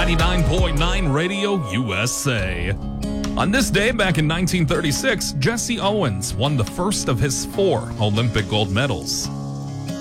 99.9 Radio USA. On this day, back in 1936, Jesse Owens won the first of his 4 Olympic gold medals.